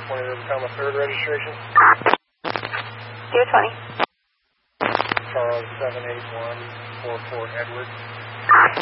220 to become a third registration. 220. Charles 78144 Edward.